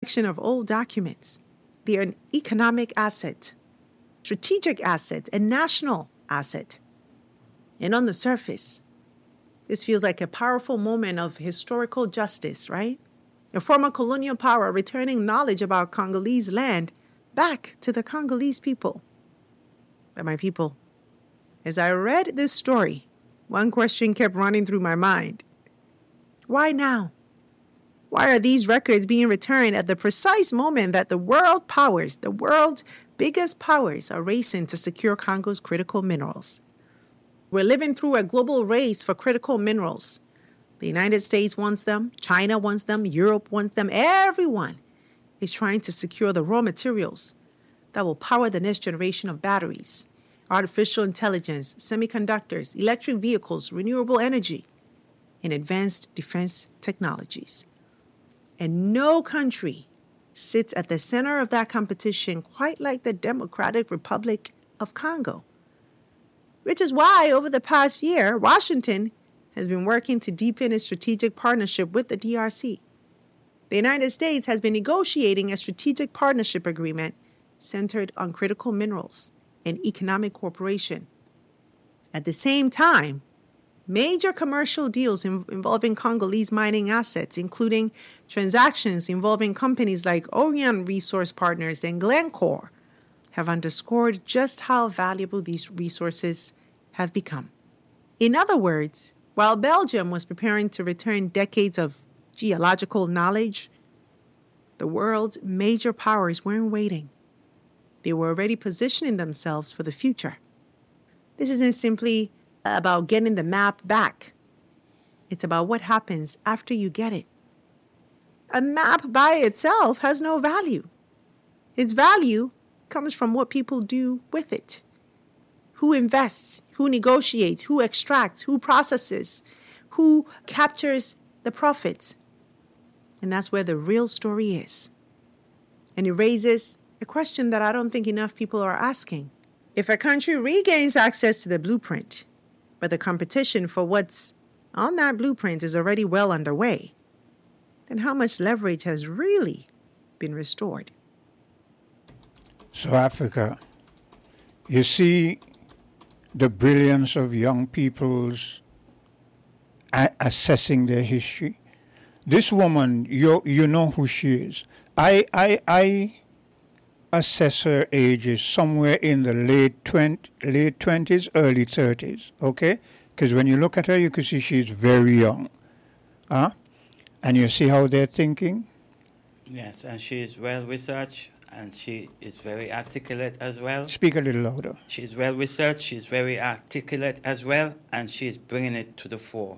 collection of old documents. They are an economic asset, strategic asset, and national asset. And on the surface, this feels like a powerful moment of historical justice, right? A former colonial power returning knowledge about Congolese land back to the Congolese people. But my people, as I read this story, one question kept running through my mind. Why now? Why are these records being returned at the precise moment that the world powers, the world's biggest powers, are racing to secure Congo's critical minerals? We're living through a global race for critical minerals. The United States wants them, China wants them, Europe wants them. Everyone is trying to secure the raw materials that will power the next generation of batteries, artificial intelligence, semiconductors, electric vehicles, renewable energy, and advanced defense technologies. And no country sits at the center of that competition quite like the Democratic Republic of Congo. Which is why, over the past year, Washington has been working to deepen its strategic partnership with the DRC. The United States has been negotiating a strategic partnership agreement centered on critical minerals and economic cooperation. At the same time, major commercial deals involving Congolese mining assets, including transactions involving companies like Orion Resource Partners and Glencore, have underscored just how valuable these resources have become. In other words, while Belgium was preparing to return decades of geological knowledge, the world's major powers weren't waiting. They were already positioning themselves for the future. This isn't simply about getting the map back. It's about what happens after you get it. A map by itself has no value. Its value comes from what people do with it. Who invests, who negotiates, who extracts, who processes, who captures the profits. And that's where the real story is. And it raises a question that I don't think enough people are asking. If a country regains access to the blueprint, but the competition for what's on that blueprint is already well underway, then how much leverage has really been restored? So Africa, you see the brilliance of young people's assessing their history. This woman, you know who she is. I assess her age is somewhere in the late 20s, early 30s, okay? Because when you look at her, you can see she's very young. And you see how they're thinking? Yes, and she is well-researched, and she is very articulate as well. Speak a little louder. She's well-researched, she's very articulate as well, and she's bringing it to the fore.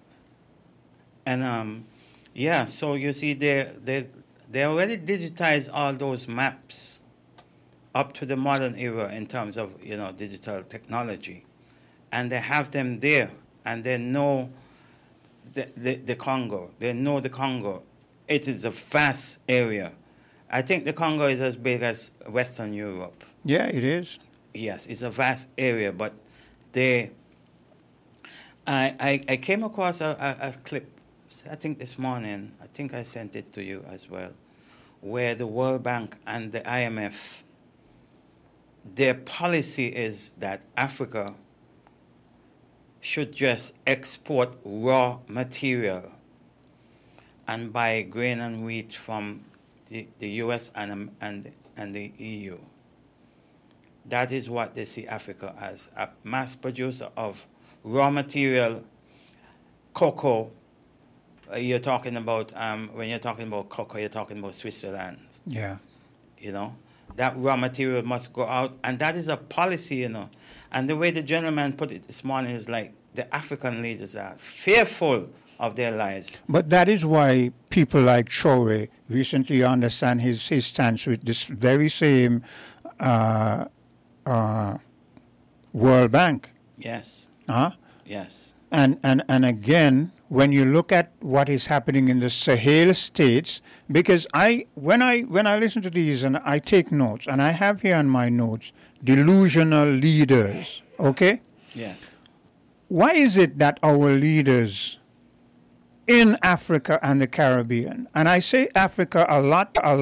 And, so you see, they already digitized all those maps up to the modern era in terms of, digital technology. And they have them there, and they know the Congo. They know the Congo. It is a vast area. I think the Congo is as big as Western Europe. Yeah, it is. Yes, it's a vast area, but I came across a clip, I think this morning, I think I sent it to you as well, where the World Bank and the IMF, their policy is that Africa should just export raw material and buy grain and wheat from the US and the EU. That is what they see Africa as, a mass producer of raw material, cocoa. You're talking about, when you're talking about cocoa, you're talking about Switzerland. Yeah. That raw material must go out, and that is a policy, And the way the gentleman put it this morning is like the African leaders are fearful of their lives. But that is why people like Traore recently understand his stance with this very same World Bank. Yes. Yes. And again, when you look at what is happening in the Sahel states, because when I listen to these and I take notes, and I have here on my notes, delusional leaders, okay? Yes. Why is it that our leaders in Africa and the Caribbean, and I say Africa a lot,